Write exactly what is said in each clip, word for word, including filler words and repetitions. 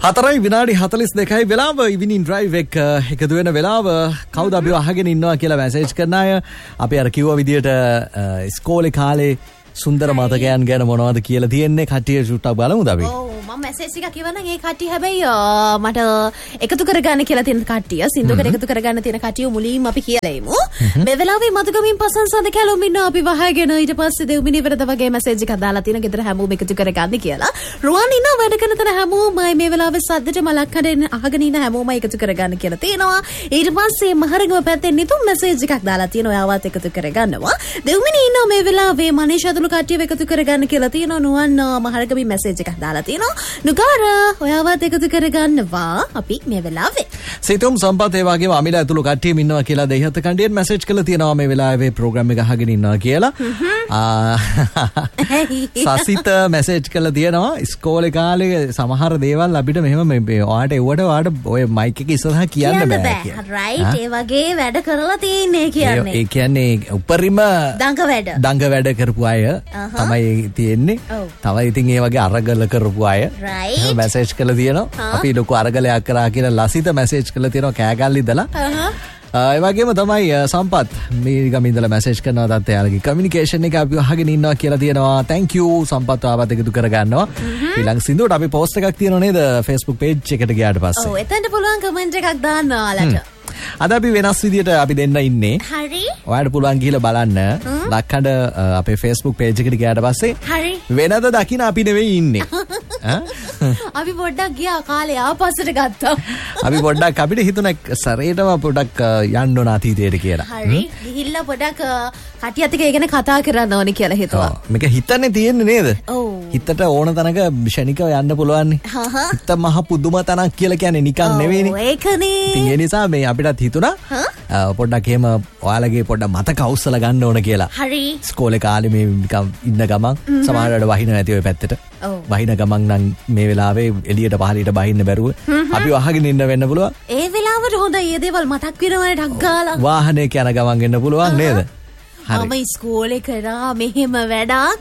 හතරයි විනාඩි හතලිස් දෙකයි වෙලාව ඉවිනින් ඩ්‍රයිව් එක එකතු වෙන වෙලාව කවුද අපිව අහගෙන ඉන්නවා කියලා මැසේජ් කරන අය අපි අර කිව්වා විදියට ඉස්කෝලේ කාලේ සුන්දර මතකයන් ගැන මොනවද කියලා තියෙන්නේ කට්ටිය චුට්ටක් බලමුද අපි. ඔව් මම මැසේජ් එකක් කිව්වනම් ඒ කට්ටිය හැබැයි මට එකතු කරගන්න කියලා තියෙන කට්ටිය සින්දුවකට එකතු කරගන්න තියෙන කට්ටිය මුලින්ම අපි කියලා එමු. මේ වෙලාවේ මතකමින් පසන්සඳ කැලොමින්න අපි වහගෙන ඊට පස්සේ දෙව්මිනි වෙරද වගේ මැසේජ් එකක් දාලා තියෙන ගෙදර හැමෝම එකතු කරගන්න කියලා. රුවන් ඉන්න වැඩ කරන තැන හැමෝම මේ වෙලාවේ සද්දට මලක් හදෙන් අහගෙන ඉන්න හැමෝම එකතු කරගන්න කියලා තියෙනවා. ඊට පස්සේ මහරගම පැත්තෙන් නිතුම් මැසේජ් එකක් දාලා තියෙනවා. ඔයාවත් එකතු කරගන්නවා. දෙව්මිනි ඉන්න මේ වෙලාවේ මනේෂාතුළු කට්ටිය එකතු කරගන්න කියලා තියෙනවා. නුවන් මහරගම මැසේජ් එකක් දාලා තියෙනවා. නුගාර ඔයාවත් එකතු කරගන්නවා අපි මේ වෙලාවේ. සිතුම් සම්පත් ඒ වගේම අමිලා ඇතුළු කට්ටියම ඉන්නවා කියලා දෙහිහත කණ්ඩියෙන් මැසේජ් කරලා තියෙනවා මේ වෙලාවේ ප්‍රෝග්‍රෑම් එක අහගෙන ඉන්නවා කියලා. සසිත මැසේජ් කරලා තියෙනවා ඉස්කෝලේ කාලේ සමහර දේවල් අපිට මෙහෙම මේ ඔයාට එව්වට ඔයාට ඔය මයික් එක ඉස්සරහා කියන්න බෑ කියලා. රයිට් ඒ වගේ වැඩ කරලා තියෙන්නේ කියන්නේ. ඒ කියන්නේ උපරිම දඟ වැඩ. දඟ වැඩ කරපු අය තමයි තියෙන්නේ. තව ඉතින් ඒ වගේ අරගල කරපු අය මැසේජ් කරලා තියෙනවා. අපි ලොකු අරගලයක් කරා කියලා ලසිත මැසේජ් කරලා තියෙනවා කෑගල්ලි ඉඳලා. ඒ වගේම තමයි සම්පත් මේ ගම ඉඳලා මැසේජ් කරනවා තාත්තා යාළුවගේ කමියුනිකේෂන් එක අපි අහගෙන ඉන්නවා කියලා තියෙනවා. thank you සම්පත් ආවත් එකතු කරගන්නවා. ඊළඟ සින්දුවට අපි පෝස්ට් එකක් තියෙනව නේද Facebook page එකට ගියාට පස්සේ. ඔව් එතනට පුළුවන් කමෙන්ට් එකක් දාන්න ඔයාලට. අද අපි වෙනස් විදියට අපි දෙන්න ඉන්නේ. හරි. ඔයාලට පුළුවන් ගිහලා බලන්න. ලක්කඩ අපේ Facebook page එකට ගියාට පස්සේ හරි. වෙනද දකින්න අපි නෙවෙයි ඉන්නේ. අපි පොඩ්ඩක් ගියා කාලේ ආපස්සට ගත්තා. අපි පොඩ්ඩක් අපිට හිතුණා සරේටම පොඩ්ඩක් යන්න ඕන අතීතයට කියලා. හරි. ගිහිල්ලා පොඩ්ඩක් කටියත් එක්ක ඉගෙන කතා කරන්න ඕනේ කියලා හිතුවා. මේක හිතන්නේ තියෙන්නේ නේද? ඔව්. හිතට ඕන තැනක ෂණිකව යන්න පුළුවන් නේ. හිත මහ පුදුම තැනක් කියලා කියන්නේ නිකන් නෙවෙයිනේ. ඔව් ඒකනේ. ඉතින් ඒ නිසා මේ අපිටත් හිතුණා පොඩ්ඩක් එහෙම ඔයාලගේ පොඩ්ඩක් මතක අවුස්සලා ගන්න ඕන කියලා. හරි. ඉස්කෝලේ කාලේ මේ නිකන් ඉන්න ගමන් සමහරවිට වහින නැති ඔය පැත්තට. ඔව්. වහින ගමන් නම් මේ වෙලාවේ එළියට පහළියට බහින්න බැරුව අපි අහගෙන ඉන්න වෙන්න පුළුවන්. ඒ වෙලාවට හොඳයි ඒ දේවල් මතක් වෙනවනේ ඩක් ගාලා. වාහනයක යන ගමන් එන්න පුළුවන් නේද? මම ඉස්කෝලේ කරා මෙහෙම වැඩක්.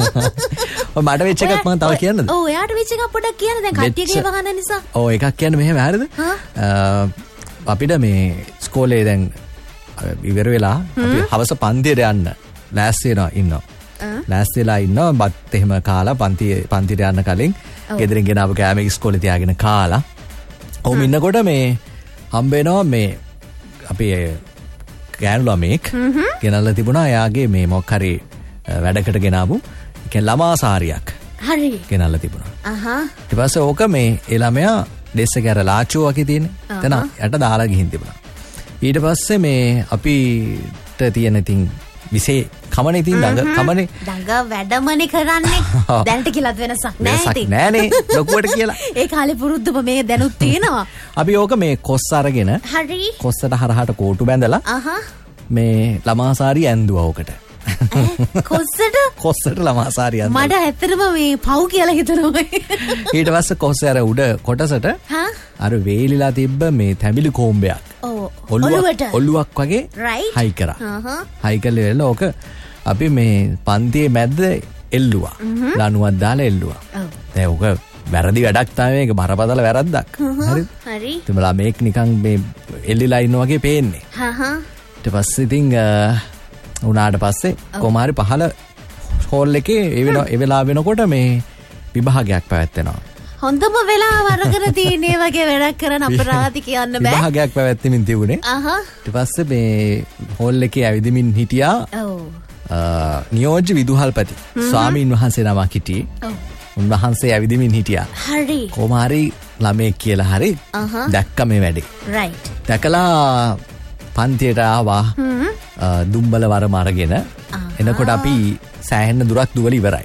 මට වෙච්ච එකක් මම තව කියන්නද? ඔව් එයාට වෙච්ච එකක් පොඩ්ඩක් කියන්න දැන් කට්ටියගේ වහන නිසා. ඔව් එකක් කියන්න මෙහෙම හරිද? අපිට මේ ඉස්කෝලේ දැන් ඉවර වෙලා අපි හවස පන්තියට යන්න ලෑස්ති වෙනවා ඉන්නවා. ලෑස්ති වෙලා ඉන්නවා බත් එහෙම කාලා පන්ති පන්තියට යන්න කලින් ගෙදරින් ගෙනාව කෑම ඉස්කෝලේ තියාගෙන කාලා. ඔව් ඉන්නකොට මේ හම්බ වෙනවා මේ අපි ගෑනු ළමෙක් ගෙනල්ලා තිබුණා එයාගේ මේ මොකක් හරි වැඩකට ගෙනාවු ඒ ළමා සාරියක්. හරි. ගෙනල්ලා තිබුණා. අහහ. ඊට පස්සේ ඕක මේ ඒ ළමයා ඩෙස් එකේ අර ලාචෝ වගේ තියෙන්නේ. එතන යට දාලා ගිහින් තිබුණා. ඊට පස්සේ මේ අපිට තියෙන ඉතින් විසේ කමනේ ඉතින් දඟ කමනේ දඟ වැඩමනේ කරන්නේ. දැනට කියලාත් වෙනසක් නැහැ ඉතින්. වෙනසක් නෑනේ ලොකුවට කියලා. ඒ කාලේ පුරුද්දම මේ දැනුත් තියෙනවා. අපි ඕක මේ කොස් අරගෙන හරි. කොස්සට හරහට කෝටු බැඳලා අහහ මේ ළමා සාරිය ඇඳුවා ඕකට. කොස්සට කොස්සට ළමා සාරිය ඇඳුවා. මට ඇත්තටම මේ පව් කියලා හිතනවා. ඊට පස්සේ කොස්සේ අර උඩ කොටසට හා අර වේලිලා තිබ්බ මේ තැඹිලි කොම්බයක්. ඔව්. ඔළුවට ඔළුවක් වගේ හයි කරා. හයි කළේ වෙල ඕක අපි මේ පන්තියේ මැද්ද එල්ලුවා. ලණුවක් දාලා එල්ලුවා. දැන් ඕක වැරදි වැඩක් තමයි මේක බරපතල වැරද්දක්. හරිද? හරි. ඉතින්ලා මේක නිකන් මේ එල්ලිලා ඉන්න වගේ පේන්නේ. හා හා. ඊට පස්සේ ඉතින් උනාට පස්සේ කොමාරි පහල හෝල් එකේ ඒ වෙන ඒ වෙලාව වෙනකොට මේ විභාගයක් පැවැත්වෙනවා. හොඳම වෙලාව අරගෙන තියෙන්නේ වගේ වැඩක් කරන අපරාධි කියන්න බෑ. විභාගයක් පැවැත්වෙමින් තිබුණේ. අහහ. ඊට පස්සේ මේ හෝල් එකේ ඇවිදිමින් හිටියා. ඔව්. නියෝජ්‍ය විදුහල්පති ස්වාමීන් වහන්සේ නමක් හිටියේ. ඔව්. උන්වහන්සේ ඇවිදිමින් හිටියා. හරි. කොමාරි ළමෙක් කියලා හරි දැක්ක මේ වැඩේ. රයිට්. දැකලා පන්තියට ආවා. දුම්බල වරම අරගෙන එනකොට අපි සෑහෙන දුරක් දුවලා ඉවරයි.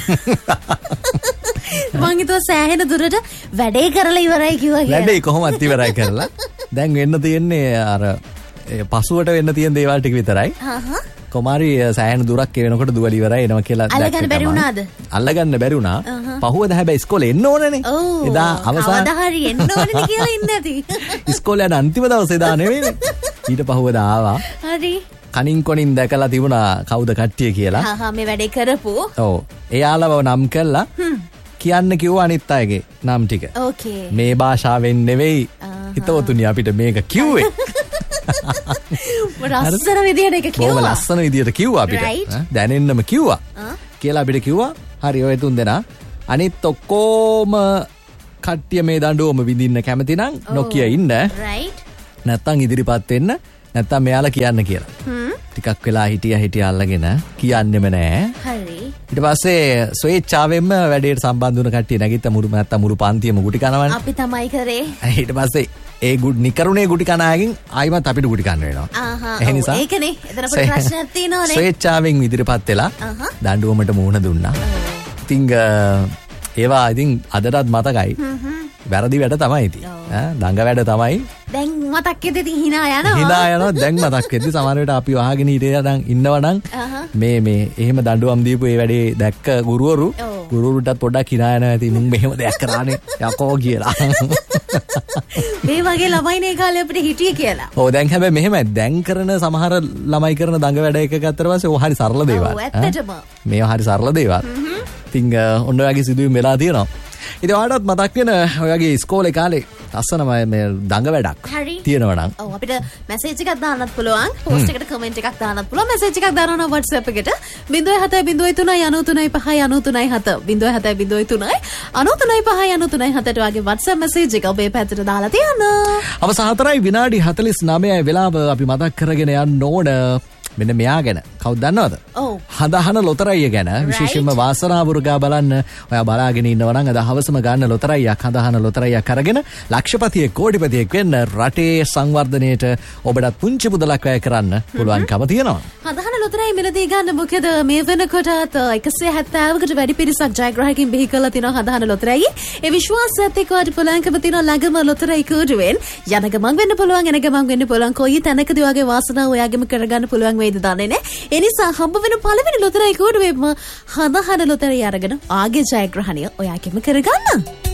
මං හිතුවා සෑහෙන දුරට වැඩේ කරලා ඉවරයි කිව්වා කියලා. වැඩේ කොහොමද ඉවරයි කරලා. දැන් වෙන්න තියෙන්නේ අර පසුවට වෙන්න තියෙන දේවල් ටික විතරයි. හහ. කොමාරි සෑහෙන දුරක් වෙනකොට දුවලා ඉවරයි එනවා කියලා දැක්කම. අල්ලගන්න බැරි වුණාද? අල්ලගන්න බැරි වුණා. පහුවද හැබැයි ඉස්කෝලේ එන්න ඕනනේ. එදා අවසාන කවදා හරි එන්න ඕනේ කියලා ඉන්නේ නැති. ඉස්කෝලේ යන අන්තිම දවසේ එදා නෙවෙයිනේ. ඊට පහුවද ආවා. හරි. කනින් කොනින් දැකලා තිබුණා කවුද කට්ටිය කියලා. හා හා මේ වැඩේ කරපු. ඔව්. එයාලව නම් කළා කියන්න කිව්වා අනිත් අයගේ නම් ටික. ඕකේ. මේ භාෂාවෙන් නෙවෙයි හිතවතුනි අපිට මේක කිව්වේ. ලස්සන විදියට ඒක කිව්වා. බොහොම ලස්සන විදියට කිව්වා අපිට. දැනෙන්නම කිව්වා. කියලා අපිට කිව්වා. හරි ඔය තුන් දෙනා අනිත් ඔක්කොම කට්ටිය මේ දඬුවම විඳින්න කැමති නම් නොකිය ඉන්න. right. නැත්තම් ඉදිරිපත් වෙන්න. නැත්තම් මෙයාලා කියන්න කියලා. හ්ම්. ටිකක් වෙලා හිටියා හිටියා අල්ලගෙන කියන්නෙම නෑ. හරි. ඊට පස්සේ ස්වේච්ඡාවෙන්ම වැඩේට සම්බන්ධ වුණ කට්ටිය නැගිට මුරු නැත්තම් මුරු පන්තියම ගුටි කනවනේ. අපි තමයි කරේ. ඊට පස්සේ ඒ ගුඩ් නිකරුණේ ගුටි කන අයගෙන් ආයිමත් අපිට ගුටි කන්න වෙනවා. ආහා. ඒ නිසා ඒකනේ. එතන පොඩි ප්‍රශ්නයක් තියෙනවනේ. ස්වේච්ඡාවෙන් ඉදිරිපත් වෙලා දඬුවමට මුහුණ දුන්නා. ඉතින් ඒවා ඉතින් අදටත් මතකයි. වැරදි වැඩ තමයි ඉතින්. ඈ දඟ වැඩ තමයි. දැන් මතක් වෙද්දී ඉතින් hina යනවා. hina යනවා දැන් මතක් වෙද්දී සමහර වෙලාවට අපි වහගෙන හිටියා නම් ඉන්නවනම් මේ මේ එහෙම දඬුවම් දීපු ඒ වැඩේ දැක්ක ගුරුවරු ගුරුවරුන්ටත් පොඩ්ඩක් hina යනවා ඇති මුන් මෙහෙම දෙයක් කරානේ යකෝ කියලා. මේ වගේ ළමයිනේ කාලේ අපිට හිටියේ කියලා. ඔව් දැන් හැබැයි මෙහෙමයි දැන් කරන සමහර ළමයි කරන දඟ වැඩ එක ගත්තට පස්සේ ඕ හරි සරල දේවල්. ඔව් ඇත්තටම. මේවා හරි සරල දේවල්. ඉතින් ඔන්න ඔයගේ සිදුවීම් වෙලා තියෙනවා. ඉතින් ඔයාලටත් මතක් වෙන ඔයගේ ඉස්කෝලේ කාලේ ලස්සනම මේ දඟ වැඩක් තියෙනවා නම් ඔව් අපිට මැසේජ් එකක් දාන්නත් පුළුවන් පෝස්ට් එකට කමෙන්ට් එකක් දාන්නත් පුළුවන් මැසේජ් එකක් දානවා නම් WhatsApp එකට zero seven seven three nine nine five nine three seven zero seven seven three nine nine five nine three seven වගේ WhatsApp මැසේජ් එක ඔබේ පැත්තට දාලා තියන්න. අවස හතරයි විනාඩි හතළිස් නවයයි වෙලාව අපි මතක් කරගෙන යන්න ඕන මෙන්න මෙයා ගැන කවුද දන්නවද? ඔව්. හදහන ලොතරැය ගැන විශේෂයෙන්ම වාසනාවුරුගා බලන්න ඔයා බලාගෙන ඉන්නවා නම් අද හවසම ගන්න ලොතරැයක් හදහන ලොතරැයක් අරගෙන ලක්ෂපතියෙක් කෝටිපතියෙක් වෙන්න රටේ සංවර්ධනයේට ඔබටත් පුංචි මුදලක් වැය කරන්න පුළුවන්කම තියෙනවා. හදහන ලොතරැයි මිලදී ගන්න මොකද මේ වෙනකොටත් එකසිය හැත්තෑවකට වැඩි පිරිසක් ජයග්‍රාහකයින් බිහි කරලා තිනවා හදහන ලොතරැයි. ඒ විශ්වාසයත් එක්ක ඔයාලට පුළුවන්කම තියෙනවා ළඟම ලොතරැයි කූඩුවෙන් යන ගමන් වෙන්න පුළුවන් එන ගමන් වෙන්න පුළුවන් කොයි තැනකදී වගේ වාසනාව ඔයාගෙම කරගන්න පුළුවන් වෙයිද දන්නේ නැහැ. ඒ නිසා හම්බ වෙන පළවෙනි ලොතරැයි කෝඩුවෙම හදහන ලොතරැයි අරගෙන ආගේ ජයග්‍රහණය ඔයාගෙම කරගන්න.